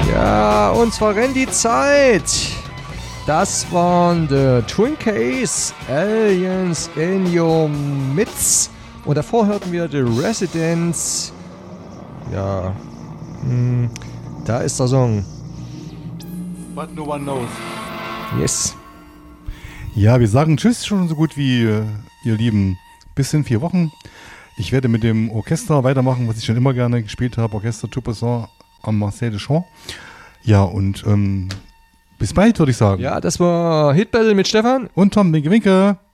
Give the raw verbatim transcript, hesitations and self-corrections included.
Ja, und zwar rennt die Zeit. Das waren die Twin Case Aliens in Your Midst. Und davor hörten wir The Residents. Ja, hm, da ist der Song. But no one knows. Yes. Ja, wir sagen Tschüss schon so gut wie äh, ihr Lieben. Bis in vier Wochen. Ich werde mit dem Orchester weitermachen, was ich schon immer gerne gespielt habe. Orchester Tout-Puissant am Marcel Deschamps. Ja, und ähm, bis bald, würde ich sagen. Ja, das war Hit Battle mit Stefan. Und Tom Winke Winke.